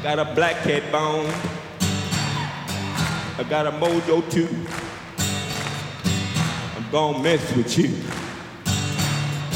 got a black cat bone. I got a mojo too. I'm gonna mess with you.